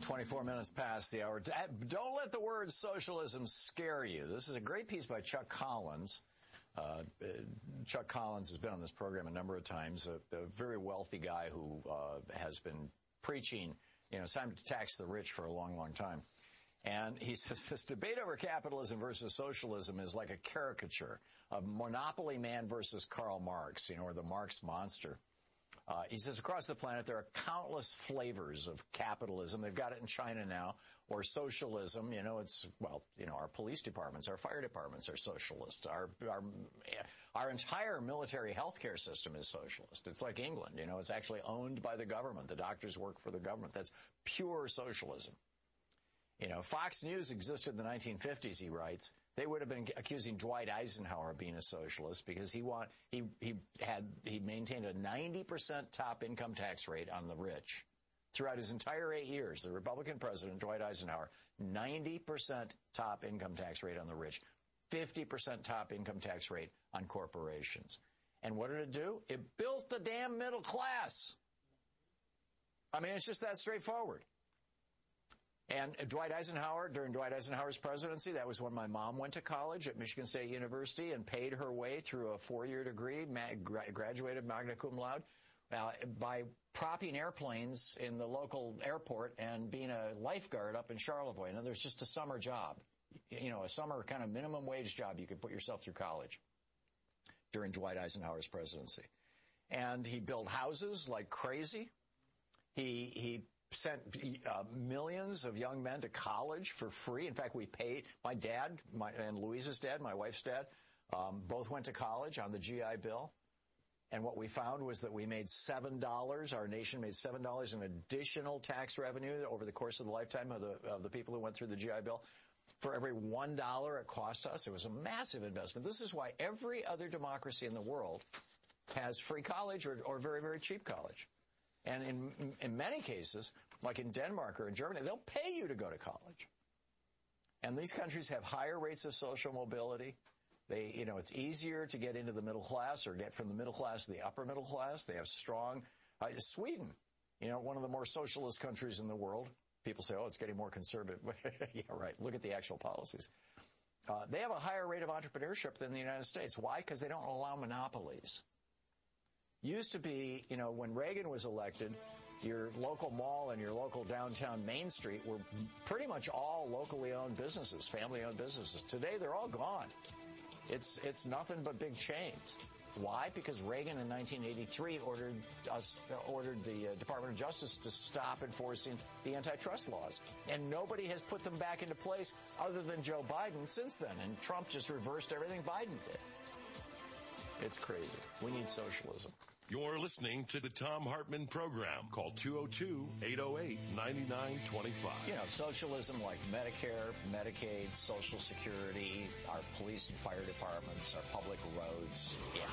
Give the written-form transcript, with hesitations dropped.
24 minutes past the hour. Don't let the word socialism scare you. This is a great piece by Chuck Collins. Chuck Collins has been on this program a number of times, a very wealthy guy who has been preaching, it's time to tax the rich for a long, long time. And he says this debate over capitalism versus socialism is like a caricature of Monopoly Man versus Karl Marx, or the Marx monster. He says across the planet there are countless flavors of capitalism. They've got it in China now, or socialism. Our police departments, our fire departments are socialist. Our entire military healthcare system is socialist. It's like England. It's actually owned by the government. The doctors work for the government. That's pure socialism. Fox News existed in the 1950s, he writes. They would have been accusing Dwight Eisenhower of being a socialist because he maintained a 90% top income tax rate on the rich throughout his entire 8 years. The Republican president, Dwight Eisenhower, 90% top income tax rate on the rich, 50% top income tax rate on corporations. And what did it do? It built the damn middle class. It's just that straightforward. And during Dwight Eisenhower's presidency, that was when my mom went to college at Michigan State University and paid her way through a 4-year degree, graduated magna cum laude, by propping airplanes in the local airport and being a lifeguard up in Charlevoix. And there's just a summer job, a summer kind of minimum wage job you could put yourself through college during Dwight Eisenhower's presidency. And he built houses like crazy. He sent millions of young men to college for free. In fact, we paid my dad and Louisa's dad, my wife's dad, both went to college on the GI Bill. And what we found was that we made $7. Our nation made $7 in additional tax revenue over the course of the lifetime of the people who went through the GI Bill. For every $1 it cost us, it was a massive investment. This is why every other democracy in the world has free college or very, very cheap college. And in many cases, like in Denmark or in Germany, they'll pay you to go to college. And these countries have higher rates of social mobility. It's easier to get into the middle class or get from the middle class to the upper middle class. They have strong, Sweden, one of the more socialist countries in the world. People say, it's getting more conservative. Yeah, right. Look at the actual policies. They have a higher rate of entrepreneurship than the United States. Why? Because they don't allow monopolies. Used to be, when Reagan was elected, your local mall and your local downtown Main Street were pretty much all locally owned businesses, family-owned businesses. Today, they're all gone. It's nothing but big chains. Why? Because Reagan in 1983 ordered the Department of Justice to stop enforcing the antitrust laws. And nobody has put them back into place other than Joe Biden since then. And Trump just reversed everything Biden did. It's crazy. We need socialism. You're listening to the Thom Hartmann Program. Call 202-808-9925. Socialism like Medicare, Medicaid, Social Security, our police and fire departments, our public roads. Yeah.